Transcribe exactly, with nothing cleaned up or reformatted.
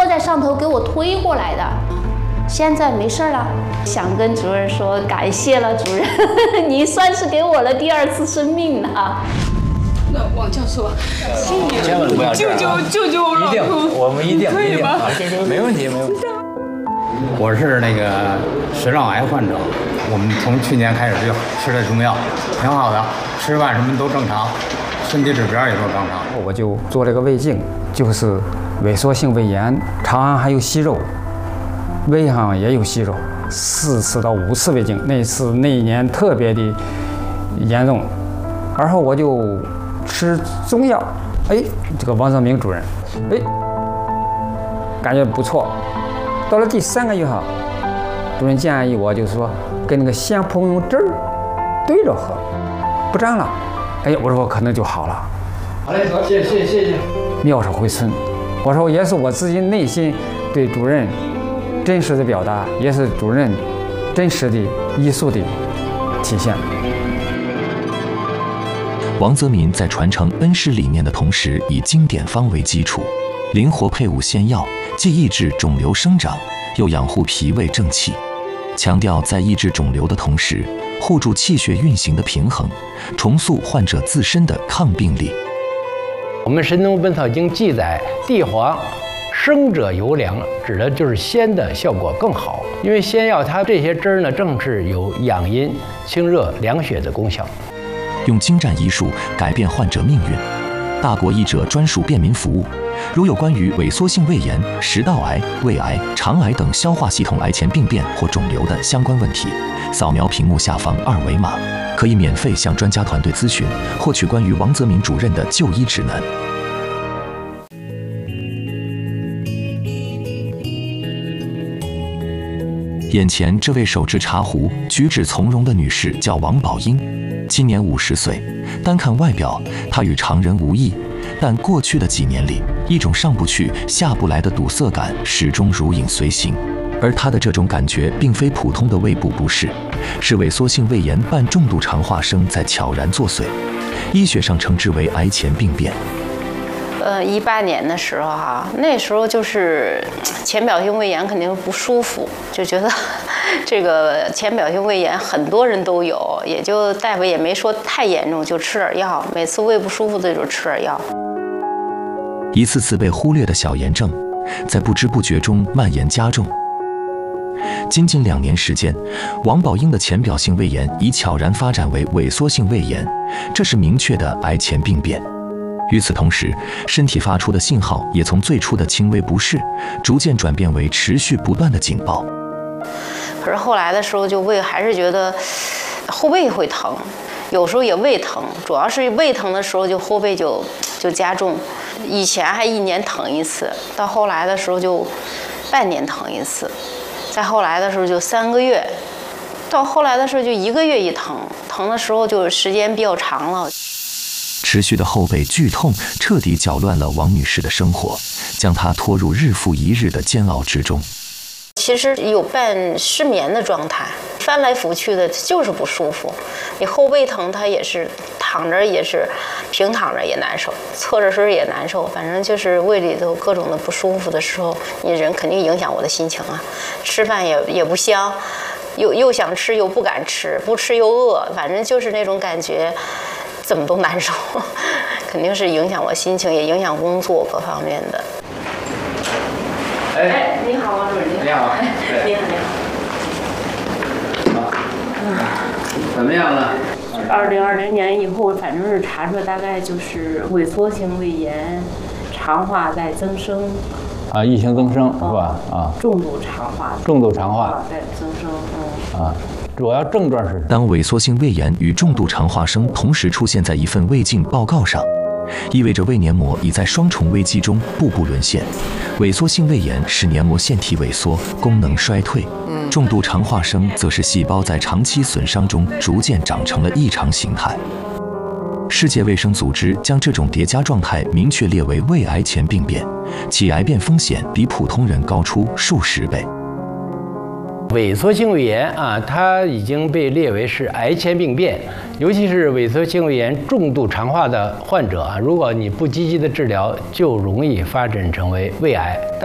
在上头给我推过来的。现在没事了，想跟主任说感谢了，主任，你算是给我了第二次生命了。 那王教授， 千万不要救救救救我老公！ 一定，我们一定可以吗？ 没问题，没问题。我是那个食道癌患者，我们从去年开始就吃的中药，挺好的，吃饭什么都正常，身体指标也都正常。我就做了个胃镜，就是萎缩性胃炎，肠上还有息肉，胃上也有息肉，四次到五次胃镜，那次那一年特别的严重，然后我就吃中药，哎，这个王泽明主任，哎，感觉不错。到了第三个月哈，主任建议我就是说跟那个鲜蒲公英汁儿对着喝，不胀了。哎，我说我可能就好了。好嘞，好，谢谢谢谢。妙手回春，我说也是我自己内心对主任真实的表达，也是主任真实的医术的体现。 王泽民在传承恩师理念的同时，以经典方为基础，灵活配伍仙药，既抑制肿瘤生长，又养护脾胃正气，强调在抑制肿瘤的同时，护住气血运行的平衡，重塑患者自身的抗病力。 我们《神农本草经》记载，地黄生者尤良，指的就是鲜的效果更好，因为仙药它这些汁儿呢，正是有养阴、清热、凉血的功效。 用精湛医术改变患者命运，大国医者专属便民服务。如有关于萎缩性胃炎、食道癌、胃癌、肠癌等消化系统癌前病变或肿瘤的相关问题，扫描屏幕下方二维码，可以免费向专家团队咨询，获取关于王泽民主任的就医指南。眼前这位手持茶壶、举止从容的女士叫王宝英，今年五十岁。单看外表，她与常人无异，但过去的几年里，一种上不去、下不来的堵塞感始终如影随形。而她的这种感觉并非普通的胃部不适，是萎缩性胃炎伴重度肠化生在悄然作祟，医学上称之为癌前病变。 呃，一八年的时候哈，那时候就是浅表性胃炎肯定不舒服，就觉得这个浅表性胃炎很多人都有，也就大夫也没说太严重，就吃点药，每次胃不舒服的就吃点药。 一次次被忽略的小炎症，在不知不觉中蔓延加重。仅仅两年时间，王宝英的浅表性胃炎已悄然发展为萎缩性胃炎，这是明确的癌前病变。与此同时，身体发出的信号也从最初的轻微不适，逐渐转变为持续不断的警报。 可是后来的时候，就胃还是觉得后背会疼，有时候也胃疼，主要是胃疼的时候，就后背就就加重。以前还一年疼一次，到后来的时候就半年疼一次，再后来的时候就三个月，到后来的时候就一个月一疼，疼的时候就时间比较长了。 持续的后背剧痛彻底搅乱了王女士的生活，将她拖入日复一日的煎熬之中。 其实有半失眠的状态，翻来覆去的就是不舒服。你后背疼，它也是躺着也是，平躺着也难受，侧着身也难受，反正就是胃里头各种的不舒服的时候，你人肯定影响我的心情啊。吃饭也也不香，又又想吃又不敢吃，不吃又饿，反正就是那种感觉。怎么都难受，肯定是影响我心情，也影响工作各方面的。 哎， 你好，王主任。 你好， 你好，你好。 怎么样了？ 二零二零年以后，反正是查出来大概就是萎缩性胃炎，肠化在增生。 啊，异型增生是吧？啊， 重度肠化。 重度肠化在增生，嗯。 啊。主要症状是什么？ 当萎缩性胃炎与重度肠化生同时出现在一份胃镜报告上，意味着胃黏膜已在双重危机中步步沦陷。萎缩性胃炎是黏膜腺体萎缩，功能衰退；重度肠化生则是细胞在长期损伤中逐渐长成了异常形态。世界卫生组织将这种叠加状态明确列为胃癌前病变，其癌变风险比普通人高出数十倍。 萎缩性胃炎啊，它已经被列为是癌前病变，尤其是萎缩性胃炎重度肠化的患者啊，如果你不积极的治疗，就容易发展成为胃癌。